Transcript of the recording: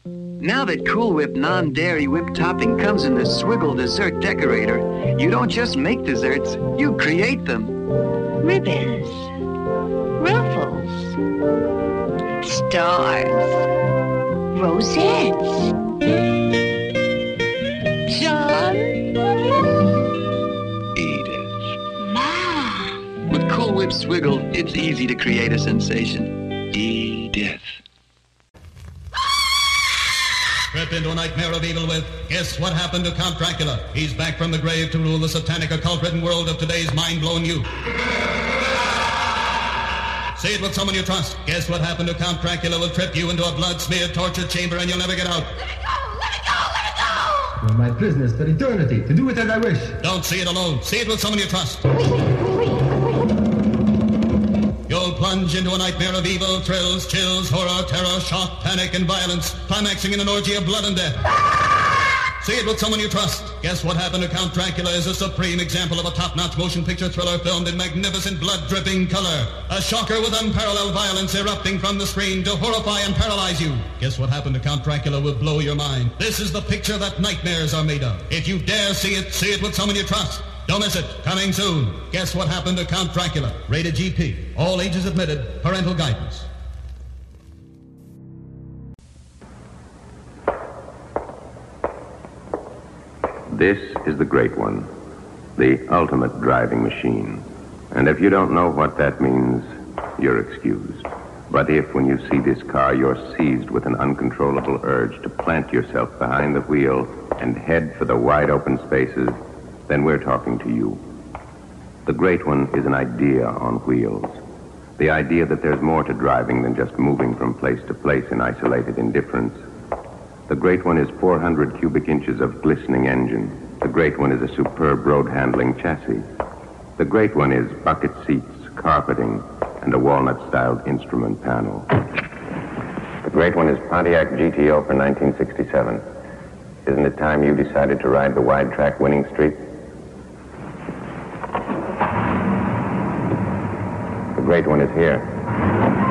Now that Cool Whip non-dairy whipped topping comes in the Swiggle Dessert Decorator, you don't just make desserts, you create them. Ribbons, ruffles, stars, rosettes, John, Edith. Mom. With Cool Whip Swiggle, it's easy to create a sensation. Edith. Trip into a nightmare of evil with Guess What Happened to Count Dracula. He's back from the grave to rule the satanic occult-ridden world of today's mind-blown youth. Say it with someone you trust. Guess What Happened to Count Dracula will trip you into a blood-smeared torture chamber and you'll never get out. Let it go, let it go, let it go! You're my prisoners for eternity, to do with as I wish. Don't see it alone. See it with someone you trust. You'll plunge into a nightmare of evil, thrills, chills, horror, terror, shock, panic, and violence, climaxing in an orgy of blood and death. See it with someone you trust. Guess What Happened to Count Dracula is a supreme example of a top-notch motion picture thriller filmed in magnificent blood-dripping color. A shocker with unparalleled violence erupting from the screen to horrify and paralyze you. Guess What Happened to Count Dracula will blow your mind. This is the picture that nightmares are made of. If you dare see it with someone you trust. Don't miss it. Coming soon. Guess What Happened to Count Dracula. Rated GP. All ages admitted. Parental guidance. This is the great one, the ultimate driving machine. And if you don't know what that means, you're excused. But if, when you see this car, you're seized with an uncontrollable urge to plant yourself behind the wheel and head for the wide open spaces, then we're talking to you. The great one is an idea on wheels. The idea that there's more to driving than just moving from place to place in isolated indifference. The great one is 400 cubic inches of glistening engine. The great one is a superb road-handling chassis. The great one is bucket seats, carpeting, and a walnut-styled instrument panel. The great one is Pontiac GTO for 1967. Isn't it time you decided to ride the wide-track winning streak? The great one is here.